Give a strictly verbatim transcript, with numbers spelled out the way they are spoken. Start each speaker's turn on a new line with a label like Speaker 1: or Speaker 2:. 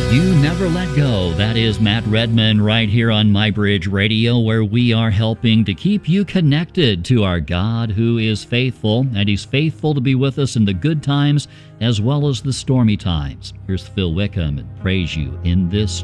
Speaker 1: You Never Let Go. That is Matt Redman right here on MyBridge Radio, where we are helping to keep you connected to our God who is faithful, and He's faithful to be with us in the good times as well as the stormy times. Here's Phil Wickham and Praise You in This